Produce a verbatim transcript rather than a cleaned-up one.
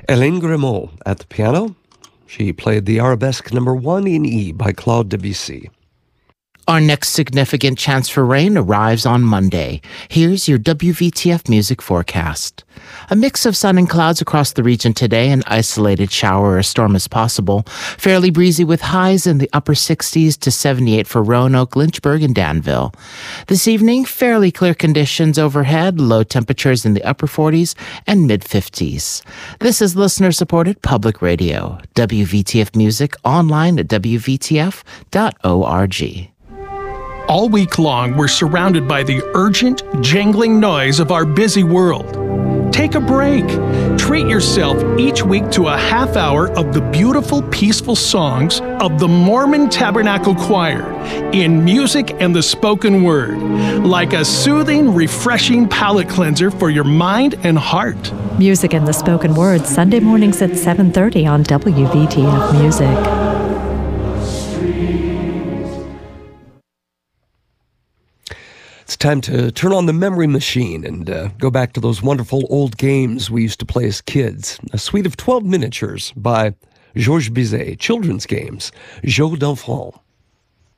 Hélène Grimaud at the piano. She played the Arabesque number one in E by Claude Debussy. Our next significant chance for rain arrives on Monday. Here's your W V T F music forecast. A mix of sun and clouds across the region today. An isolated shower or storm is possible. Fairly breezy with highs in the upper sixties to seventy-eight for Roanoke, Lynchburg, and Danville. This evening, fairly clear conditions overhead. Low temperatures in the upper forties and mid-fifties. This is listener-supported public radio. W V T F Music online at w v t f dot org. All week long, we're surrounded by the urgent, jangling noise of our busy world. Take a break. Treat yourself each week to a half hour of the beautiful, peaceful songs of the Mormon Tabernacle Choir in music and the spoken word, like a soothing, refreshing palate cleanser for your mind and heart. Music and the spoken word, Sunday mornings at seven thirty on W V T F Music. It's time to turn on the memory machine and uh, go back to those wonderful old games we used to play as kids. A suite of twelve miniatures by Georges Bizet, children's games, Jeux d'enfants.